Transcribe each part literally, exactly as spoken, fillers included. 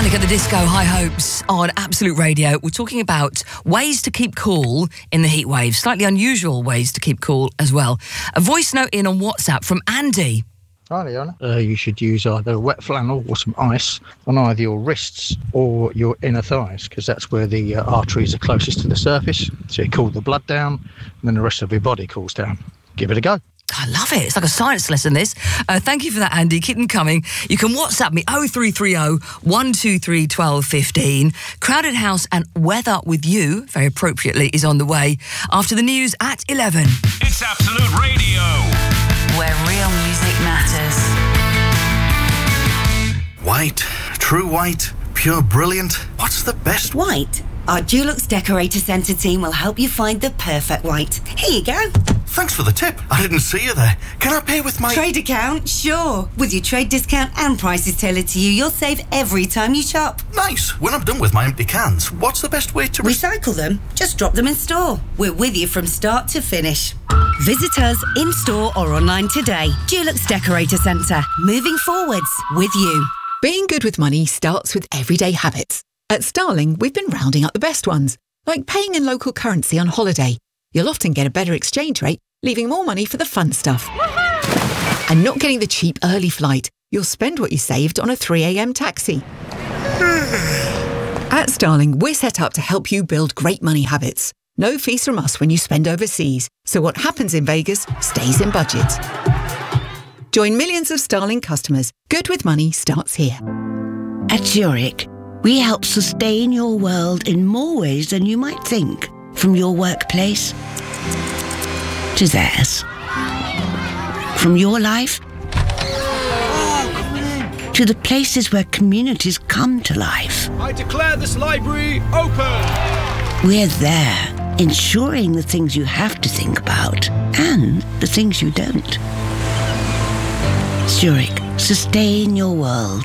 Panic at the Disco, High Hopes on Absolute Radio. We're talking about ways to keep cool in the heat wave, slightly unusual ways to keep cool as well. A voice note in on WhatsApp from Andy. Hi, Leona. Uh, you should use either a wet flannel or some ice on either your wrists or your inner thighs, because that's where the uh, arteries are closest to the surface. So you cool the blood down, and then the rest of your body cools down. Give it a go. I love it. It's like a science lesson, this. Uh, thank you for that, Andy. Keep them coming. You can WhatsApp me, oh three three oh, one two three, one two one five. Crowded House and Weather with You, very appropriately, is on the way after the news at eleven. It's Absolute Radio, where real music matters. White, true white, pure brilliant. What's the best white? Our Dulux Decorator Centre team will help you find the perfect white. Here you go. Thanks for the tip. I didn't see you there. Can I pay with my... Trade account? Sure. With your trade discount and prices tailored to you, you'll save every time you shop. Nice. When I'm done with my empty cans, what's the best way to... Re- Recycle them. Just drop them in store. We're with you from start to finish. Visit us in-store or online today. Dulux Decorator Centre. Moving forwards with you. Being good with money starts with everyday habits. At Starling, we've been rounding up the best ones, like paying in local currency on holiday. You'll often get a better exchange rate, leaving more money for the fun stuff. And not getting the cheap early flight. You'll spend what you saved on a three a.m. taxi. At Starling, we're set up to help you build great money habits. No fees from us when you spend overseas, so what happens in Vegas stays in budget. Join millions of Starling customers. Good with money starts here. At Zurich, we help sustain your world in more ways than you might think. From your workplace to theirs. From your life to the places where communities come to life. I declare this library open. We're there, ensuring the things you have to think about and the things you don't. Zurich, sustain your world.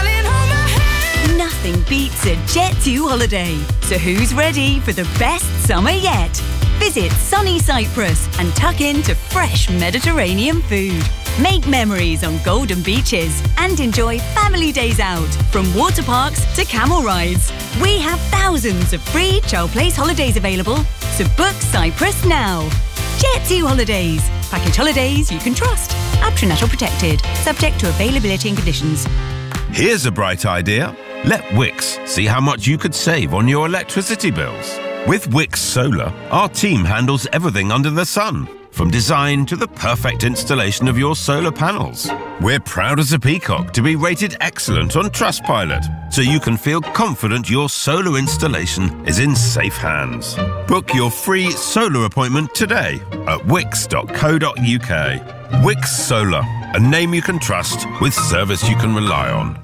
Nothing beats a Jet two holiday. So who's ready for the best summer yet? Visit sunny Cyprus and tuck into fresh Mediterranean food. Make memories on golden beaches and enjoy family days out, from water parks to camel rides. We have thousands of free child place holidays available, so book Cyprus now. Jet two Holidays. Package holidays you can trust. Aptronatural protected. Subject to availability and conditions. Here's a bright idea. Let Wix see how much you could save on your electricity bills. With Wix Solar, our team handles everything under the sun, from design to the perfect installation of your solar panels. We're proud as a peacock to be rated excellent on Trustpilot, so you can feel confident your solar installation is in safe hands. Book your free solar appointment today at wix dot co dot uk. Wix Solar, a name you can trust with service you can rely on.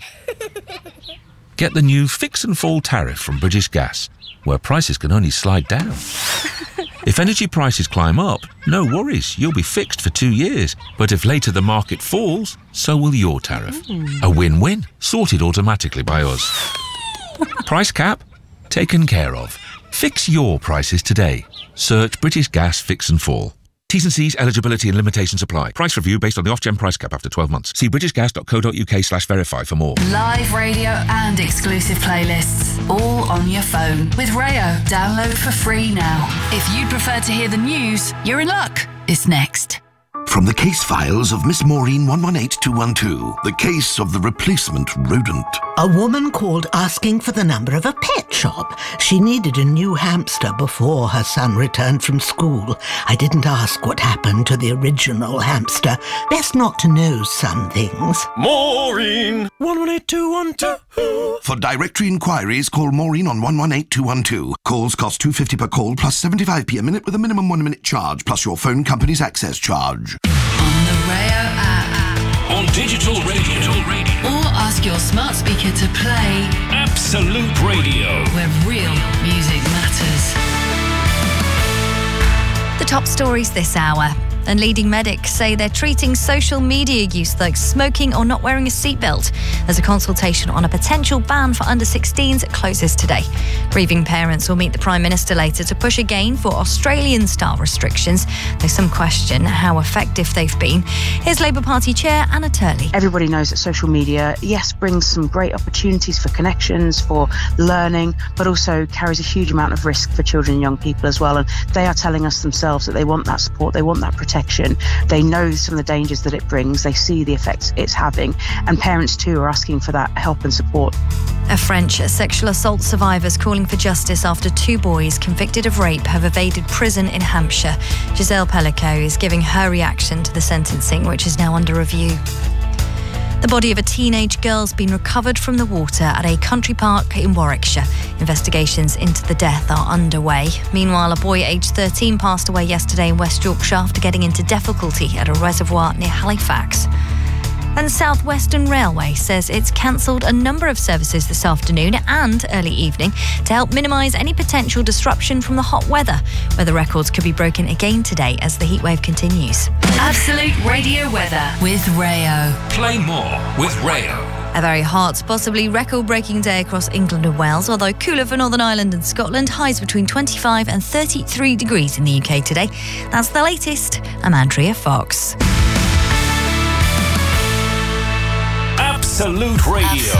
Get the new Fix and Fall tariff from British Gas, where prices can only slide down. If energy prices climb up, no worries, you'll be fixed for two years. But if later the market falls, so will your tariff. Mm. A win-win, sorted automatically by us. Price cap? Taken care of. Fix your prices today. Search British Gas Fix and Fall. T's and C's, eligibility and limitations apply. Price review based on the Ofgem price cap after twelve months. See british gas dot co dot uk slash verify for more. Live radio and exclusive playlists, all on your phone. With Rayo, download for free now. If you'd prefer to hear the news, you're in luck. It's next. From the case files of Miss Maureen one one eight two one two, the case of the replacement rodent. A woman called asking for the number of a pet shop. She needed a new hamster before her son returned from school. I didn't ask what happened to the original hamster. Best not to know some things. Maureen one one eight two one two. For directory inquiries, call Maureen on one one eight two one two. Calls cost two pounds fifty per call plus seventy-five p a minute with a minimum one minute charge plus your phone company's access charge. On the Rayo app. On digital radio. Or ask your smart speaker to play Absolute Radio, where real music matters. The top stories this hour. And leading medics say they're treating social media use like smoking or not wearing a seatbelt as a consultation on a potential ban for under sixteens closes today. Grieving parents will meet the Prime Minister later to push again for Australian-style restrictions, though some question how effective they've been. Here's Labour Party Chair Anna Turley. Everybody knows that social media, yes, brings some great opportunities for connections, for learning, but also carries a huge amount of risk for children and young people as well. And they are telling us themselves that they want that support, they want that protection. They know some of the dangers that it brings, they see the effects it's having, and parents too are asking for that help and support. A French sexual assault survivors calling for justice after two boys convicted of rape have evaded prison in Hampshire. Giselle Pellico is giving her reaction to the sentencing, which is now under review. The body of a teenage girl's been recovered from the water at a country park in Warwickshire. Investigations into the death are underway. Meanwhile, a boy aged thirteen passed away yesterday in West Yorkshire after getting into difficulty at a reservoir near Halifax. And South Western Railway says it's cancelled a number of services this afternoon and early evening to help minimise any potential disruption from the hot weather. Weather records could be broken again today as the heatwave continues. Absolute Radio weather with Rayo. Play more with Rayo. A very hot, possibly record-breaking day across England and Wales, although cooler for Northern Ireland and Scotland. Highs between twenty-five and thirty-three degrees in the U K today. That's the latest. I'm Andrea Fox. Absolute Radio.